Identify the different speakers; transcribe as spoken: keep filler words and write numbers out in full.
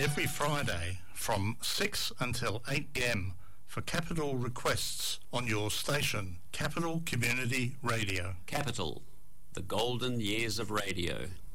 Speaker 1: every Friday from six until eight p.m. for Capital Requests on your station, Capital Community Radio.
Speaker 2: Capital, the golden years of radio.